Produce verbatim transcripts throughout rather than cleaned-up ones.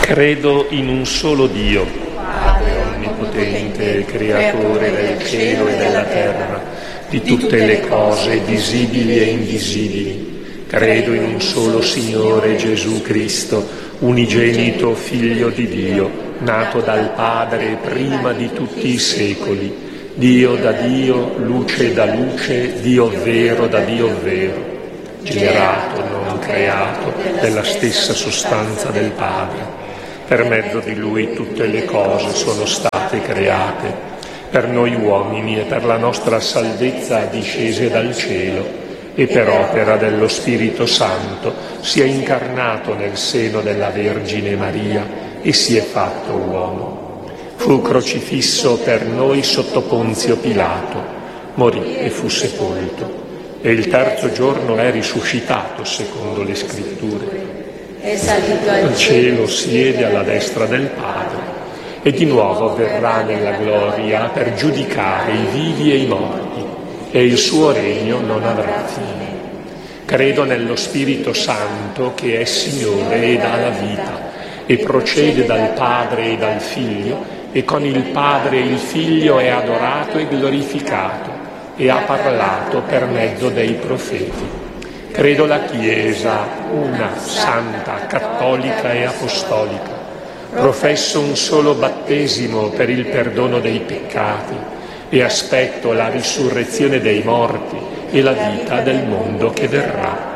Credo in un solo Dio, Padre onnipotente, creatore del cielo e della terra, di tutte le cose visibili e invisibili. Credo in un solo Signore Gesù Cristo, unigenito Figlio di Dio, nato dal Padre prima di tutti i secoli, Dio da Dio, luce da luce, Dio vero da Dio vero, generato, non creato, della stessa sostanza del Padre. Per mezzo di Lui tutte le cose sono state create, per noi uomini e per la nostra salvezza discese dal cielo, e per opera dello Spirito Santo si è incarnato nel seno della Vergine Maria e si è fatto uomo. Fu crocifisso per noi sotto Ponzio Pilato, morì e fu sepolto, e il terzo giorno è risuscitato secondo le Scritture. È salito Al cielo, siede alla destra del Padre, e di nuovo verrà nella gloria per giudicare i vivi e i morti, e il suo regno non avrà fine. Credo nello Spirito Santo che è Signore e dà la vita, e procede dal Padre e dal Figlio, e con il Padre e il Figlio è adorato e glorificato, e ha parlato per mezzo dei profeti. Credo la Chiesa, una, santa, cattolica e apostolica. Professo un solo battesimo per il perdono dei peccati e aspetto la risurrezione dei morti e la vita del mondo che verrà.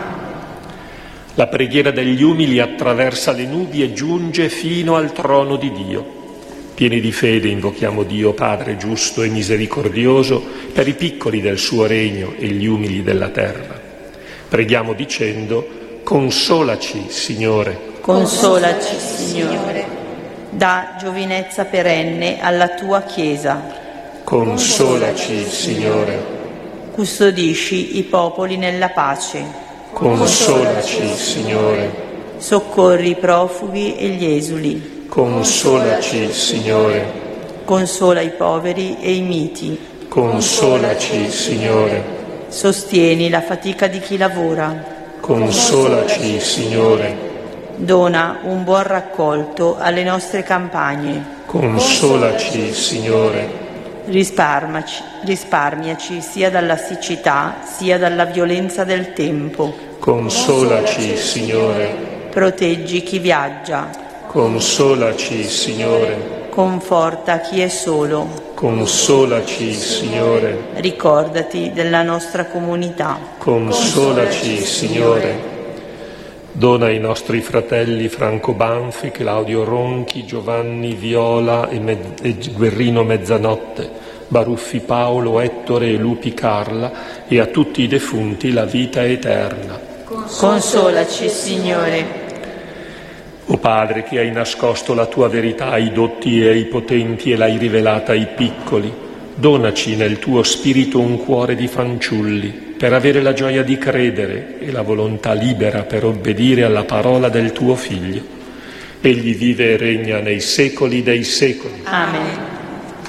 La preghiera degli umili attraversa le nubi e giunge fino al trono di Dio. Pieni di fede invochiamo Dio Padre giusto e misericordioso per i piccoli del suo regno e gli umili della terra. Preghiamo dicendo: consolaci, Signore. Consolaci, Signore. Da giovinezza perenne alla tua Chiesa. Consolaci, Signore. Custodisci i popoli nella pace. Consolaci, Signore. Soccorri i profughi e gli esuli. Consolaci, Signore. Consola i poveri e i miti. Consolaci, Signore. Sostieni la fatica di chi lavora. Consolaci, Signore. Dona un buon raccolto alle nostre campagne. Consolaci, Signore. Risparmiaci, risparmiaci sia dalla siccità sia dalla violenza del tempo. Consolaci, Signore. Proteggi chi viaggia. Consolaci, Signore. Conforta chi è solo. Consolaci, Signore. Ricordati della nostra comunità. Consolaci, Signore. Dona ai nostri fratelli Franco Banfi, Claudio Ronchi, Giovanni Viola e, Me- e Guerrino Mezzanotte, Baruffi Paolo, Ettore e Lupi Carla, e a tutti i defunti la vita eterna. Consolaci, Signore. O Padre, che hai nascosto la tua verità ai dotti e ai potenti e l'hai rivelata ai piccoli, donaci nel tuo spirito un cuore di fanciulli, per avere la gioia di credere e la volontà libera per obbedire alla parola del tuo Figlio. Egli vive e regna nei secoli dei secoli. Amen.